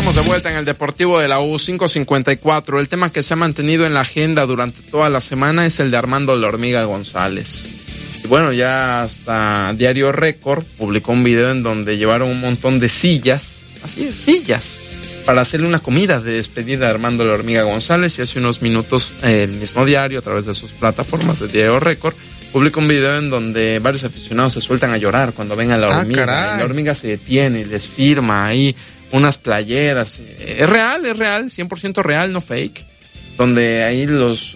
Estamos de vuelta en el Deportivo de la U, 5:54. El tema que se ha mantenido en la agenda durante toda la semana es el de Armando La Hormiga González. Y bueno, ya hasta Diario Récord publicó un video en donde llevaron un montón de sillas, así es, sillas, para hacerle una comida de despedida a Armando La Hormiga González. Y hace unos minutos el mismo diario, a través de sus plataformas de Diario Récord, publica un video en donde varios aficionados se sueltan a llorar cuando ven a la hormiga. Y la hormiga se detiene y les firma ahí unas playeras. Es real, 100% real, no fake. Donde ahí los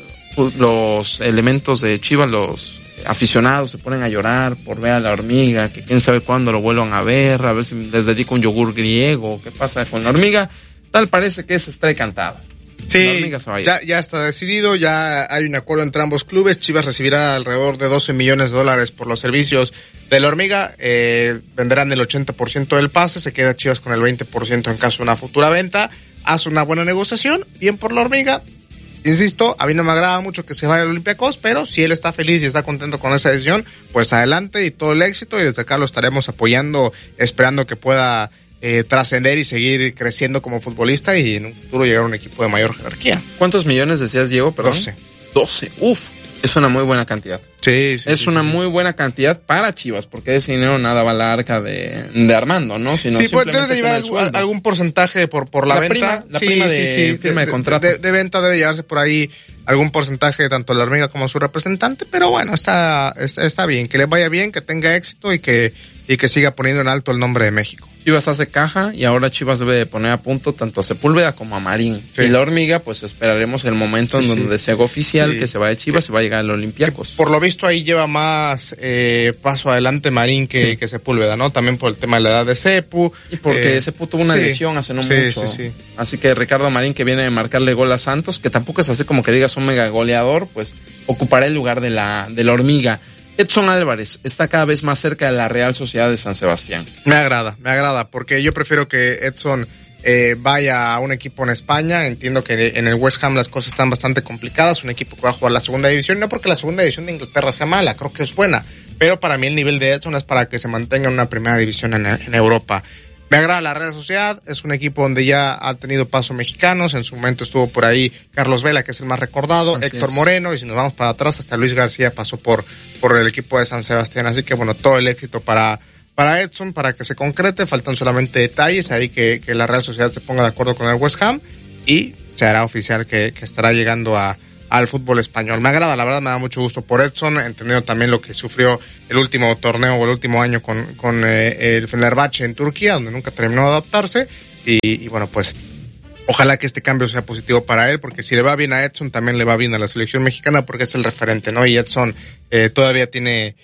elementos de Chivas, los aficionados se ponen a llorar por ver a la hormiga, que quién sabe cuándo lo vuelvan a ver si les dedico un yogur griego, qué pasa con la hormiga. Tal parece que se está cantado. Sí, ya está decidido, ya hay un acuerdo entre ambos clubes. Chivas recibirá alrededor de $12 millones por los servicios de la hormiga. Venderán el 80% del pase, se queda Chivas con el 20% en caso de una futura venta. Hace una buena negociación, bien por la hormiga. Insisto, a mí no me agrada mucho que se vaya al Olympiacos, pero si él está feliz y está contento con esa decisión, pues adelante y todo el éxito, y desde acá lo estaremos apoyando, esperando que pueda trascender y seguir creciendo como futbolista y en un futuro llegar a un equipo de mayor jerarquía. ¿Cuántos millones decías, Diego? Perdón. 12. Es una muy buena cantidad. Sí. Es una muy buena cantidad para Chivas, porque ese dinero nada va a la arca de Armando, ¿no? Sino sí, pues debe de llevar algún porcentaje por la venta. La prima de firma de contrato. De venta debe llevarse por ahí algún porcentaje, tanto la hormiga como su representante, pero bueno, está bien, que le vaya bien, que tenga éxito y que siga poniendo en alto el nombre de México. Chivas hace caja y ahora Chivas debe de poner a punto tanto a Sepúlveda como a Marín. Sí. Y la hormiga, pues esperaremos el momento en donde se haga oficial que se va de Chivas y va a llegar al Olympiacos. Por lo visto ahí lleva más paso adelante Marín que Sepúlveda, ¿no? También por el tema de la edad de Sepu. Y porque Sepu tuvo una lesión hace no mucho. Sí. Así que Ricardo Marín, que viene a marcarle gol a Santos, que tampoco es así como que digas un mega goleador, pues ocupará el lugar de la hormiga. Edson Álvarez está cada vez más cerca de la Real Sociedad de San Sebastián. Me agrada, porque yo prefiero que Edson vaya a un equipo en España. Entiendo que en el West Ham las cosas están bastante complicadas, un equipo que va a jugar la segunda división, no porque la segunda división de Inglaterra sea mala, creo que es buena, pero para mí el nivel de Edson es para que se mantenga en una primera división en Europa. Me agrada la Real Sociedad, es un equipo donde ya ha tenido paso mexicanos, en su momento estuvo por ahí Carlos Vela, que es el más recordado, así Héctor Moreno, y si nos vamos para atrás, hasta Luis García pasó por el equipo de San Sebastián, así que bueno, todo el éxito para Edson, para que se concrete, faltan solamente detalles, ahí que la Real Sociedad se ponga de acuerdo con el West Ham, y se hará oficial que estará llegando al fútbol español. Me agrada, la verdad me da mucho gusto por Edson, entendiendo también lo que sufrió el último torneo o el último año con el Fenerbahce en Turquía, donde nunca terminó de adaptarse, y bueno, pues ojalá que este cambio sea positivo para él, porque si le va bien a Edson, también le va bien a la selección mexicana, porque es el referente, ¿no? Y Edson todavía tiene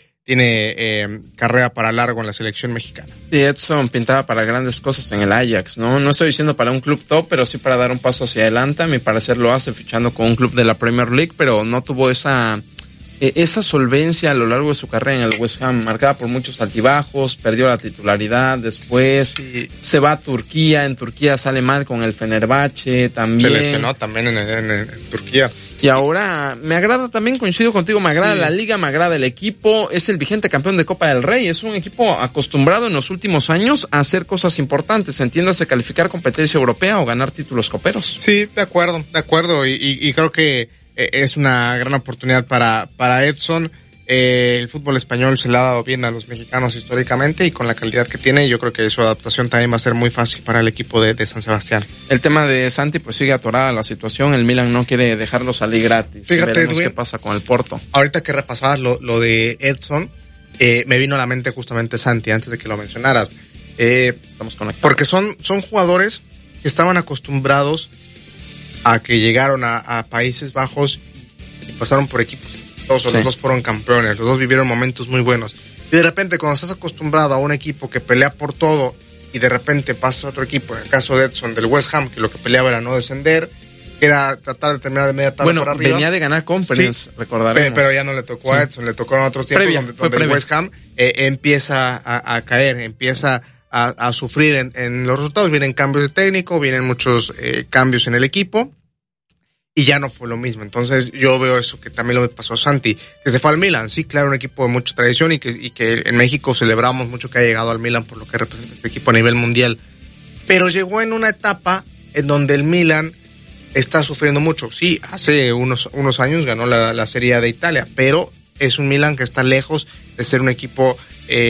carrera para largo en la selección mexicana. Sí, Edson pintaba para grandes cosas en el Ajax, ¿no? No estoy diciendo para un club top, pero sí para dar un paso hacia adelante. A mi parecer lo hace fichando con un club de la Premier League, pero no tuvo esa solvencia a lo largo de su carrera en el West Ham, marcada por muchos altibajos, perdió la titularidad, después se va a Turquía, en Turquía sale mal con el Fenerbahce también. Se lesionó también en Turquía. Y ahora me agrada también, coincido contigo, me agrada la liga, me agrada el equipo, es el vigente campeón de Copa del Rey, es un equipo acostumbrado en los últimos años a hacer cosas importantes, entiéndase calificar competencia europea o ganar títulos coperos. Sí, de acuerdo, y creo que es una gran oportunidad para Edson. El fútbol español se le ha dado bien a los mexicanos históricamente, y con la calidad que tiene, yo creo que su adaptación también va a ser muy fácil para el equipo de San Sebastián. El tema de Santi, pues sigue atorada la situación, el Milan no quiere dejarlo salir gratis. Fíjate, veremos Edwin, qué pasa con el Porto. Ahorita que repasabas lo de Edson, me vino a la mente justamente Santi, antes de que lo mencionaras. Estamos conectados. Porque son jugadores que estaban acostumbrados a que llegaron a Países Bajos y pasaron por equipos. Los dos fueron campeones, los dos vivieron momentos muy buenos. Y de repente, cuando estás acostumbrado a un equipo que pelea por todo, y de repente pasas a otro equipo, en el caso de Edson, del West Ham, que lo que peleaba era no descender, que era tratar de terminar de media tabla para arriba. Venía de ganar Conference, recordaremos. Pero ya no le tocó a Edson, le tocó en otros tiempos donde el West Ham empieza a caer, empieza a sufrir en los resultados. Vienen cambios de técnico, vienen muchos cambios en el equipo, y ya no fue lo mismo. Entonces yo veo eso que también lo pasó a Santi, que se fue al Milan. Sí, claro, un equipo de mucha tradición, y que en México celebramos mucho que haya llegado al Milan por lo que representa este equipo a nivel mundial. pero llegó en una etapa en donde el Milan está sufriendo mucho. Sí, hace unos años ganó la Serie A de Italia, pero es un Milan que está lejos de ser un equipo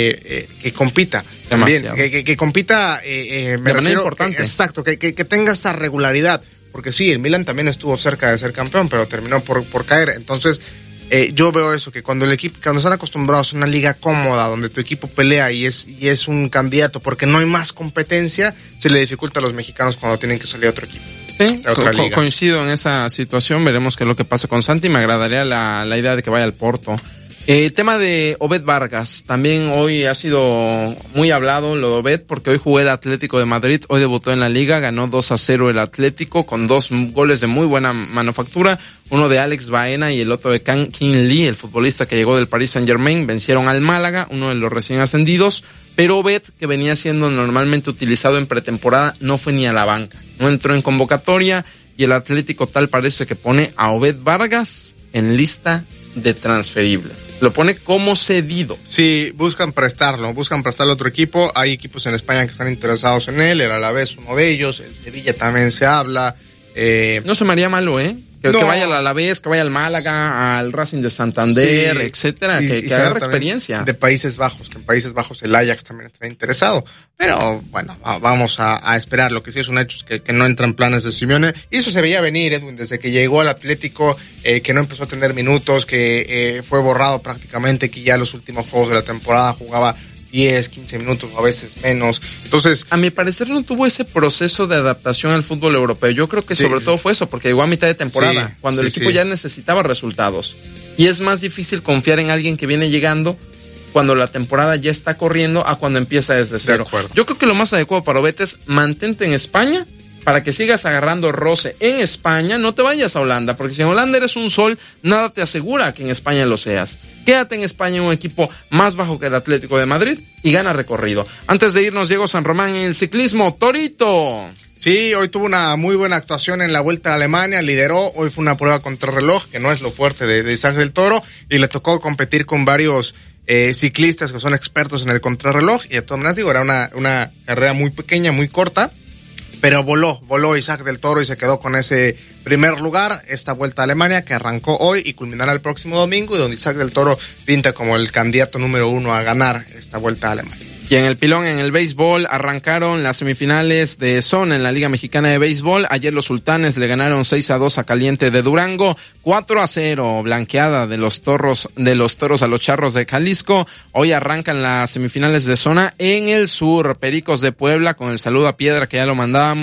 que compita también, que compita de manera importante. Exacto, que tenga esa regularidad, porque sí, el Milan también estuvo cerca de ser campeón, pero terminó por caer. Entonces yo veo eso, que cuando están acostumbrados a una liga cómoda, donde tu equipo pelea y es un candidato porque no hay más competencia, se le dificulta a los mexicanos cuando tienen que salir a otro equipo. Sí, coincido en esa situación. Veremos qué es lo que pasa con Santi. Me agradaría la idea de que vaya al Porto. Tema de Obed Vargas. También hoy ha sido muy hablado lo de Obed, porque hoy jugó el Atlético de Madrid. Hoy debutó en la Liga. Ganó 2-0 el Atlético con 2 goles de muy buena manufactura. Uno de Alex Baena y el otro de Kang Kim Lee, el futbolista que llegó del Paris Saint-Germain. Vencieron al Málaga, uno de los recién ascendidos. Pero Obed, que venía siendo normalmente utilizado en pretemporada, no fue ni a la banca. No entró en convocatoria y el Atlético tal parece que pone a Obed Vargas en lista de transferibles. Lo pone como cedido. Sí, buscan prestarlo a otro equipo. Hay equipos en España que están interesados en él. El Alavés, uno de ellos. El Sevilla también se habla. No se me haría malo, Que vaya al Alavés, que vaya al Málaga, al Racing de Santander, sí, etcétera, que agarre experiencia. De Países Bajos, que en Países Bajos el Ajax también está interesado. Pero bueno, vamos a esperar. Lo que sí es un hecho es que no entran planes de Simeone. Y eso se veía venir, Edwin, desde que llegó al Atlético, que no empezó a tener minutos, que fue borrado prácticamente, que ya los últimos juegos de la temporada jugaba 10, 15 minutos o a veces menos. Entonces, a mi parecer no tuvo ese proceso de adaptación al fútbol europeo. Yo creo que sobre todo fue eso, porque llegó a mitad de temporada, cuando el equipo ya necesitaba resultados. Y es más difícil confiar en alguien que viene llegando cuando la temporada ya está corriendo a cuando empieza desde cero. Yo creo que lo más adecuado para Obed es mantente en España para que sigas agarrando roce en España. No te vayas a Holanda, porque si en Holanda eres un sol, nada te asegura que en España lo seas. Quédate en España en un equipo más bajo que el Atlético de Madrid y gana recorrido. Antes de irnos, Diego San Román en el ciclismo. ¡Torito! Sí, hoy tuvo una muy buena actuación en la Vuelta a Alemania, lideró. Hoy fue una prueba contrarreloj, que no es lo fuerte de Isaac del Toro, y le tocó competir con varios ciclistas que son expertos en el contrarreloj. Y de todas maneras, digo, era una carrera muy pequeña, muy corta, pero voló Isaac del Toro y se quedó con ese primer lugar. Esta Vuelta a Alemania que arrancó hoy y culminará el próximo domingo, y donde Isaac del Toro pinta como el candidato número 1 a ganar esta Vuelta a Alemania. Y en el pilón, en el béisbol, arrancaron las semifinales de zona en la Liga Mexicana de Béisbol. Ayer los Sultanes le ganaron 6-2 a Caliente de Durango, 4-0 blanqueada de los Toros a los Charros de Jalisco. Hoy arrancan las semifinales de zona en el sur. Pericos de Puebla, con el saludo a Piedra que ya lo mandábamos.